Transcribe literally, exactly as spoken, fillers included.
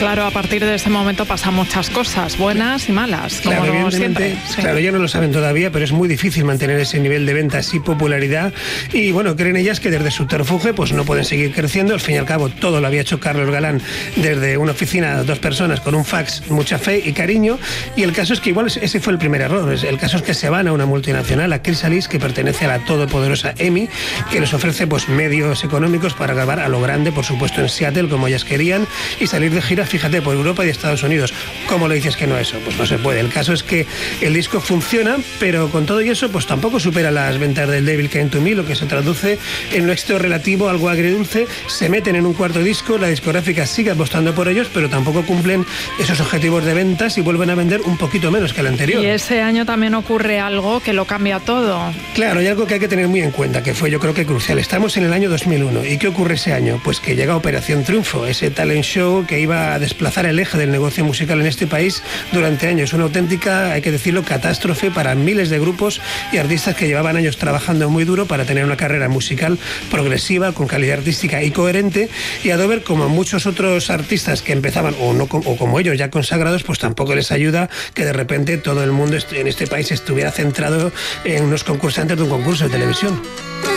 Claro, a partir de ese momento pasan muchas cosas, buenas y malas, como claro, no siempre. Sí. Claro, ya no lo saben todavía, pero es muy difícil mantener ese nivel de ventas y popularidad. Y bueno, creen ellas que desde su subterfugio pues no pueden seguir creciendo. Al fin y al cabo, todo lo había hecho Carlos Galán desde una oficina, dos personas con un fax, mucha fe y cariño. Y el caso es que igual ese fue el primer error. El caso es que se van a una multinacional, a Chrysalis, que pertenece a la todopoderosa EMI, que les ofrece pues medios económicos para grabar a lo grande, por supuesto en Seattle, como ellas querían, y salir de gira, fíjate, por Europa y Estados Unidos. ¿Cómo le dices que no a eso? Pues no se puede. El caso es que el disco funciona, pero con todo y eso, pues tampoco supera las ventas del Devil Came to Me, lo que se traduce en un éxito relativo, algo agridulce. Se meten en un cuarto disco, la discográfica sigue apostando por ellos, pero tampoco cumplen esos objetivos de ventas y vuelven a vender un poquito menos que el anterior. Y ese año también ocurre algo que lo cambia todo. Claro, hay algo que hay que tener muy en cuenta, que fue yo creo que crucial. Estamos en el año dos mil uno. ¿Y qué ocurre ese año? Pues que llega Operación Triunfo, ese talent show que iba a desplazar el eje del negocio musical en este país durante años. Una auténtica, hay que decirlo, catástrofe para miles de grupos y artistas que llevaban años trabajando muy duro para tener una carrera musical progresiva, con calidad artística y coherente. Y a Dover, como muchos otros artistas que empezaban, o, no, o como ellos ya consagrados, pues tampoco les ayuda que de repente todo el mundo en este país estuviera centrado en unos concursantes de un concurso de televisión.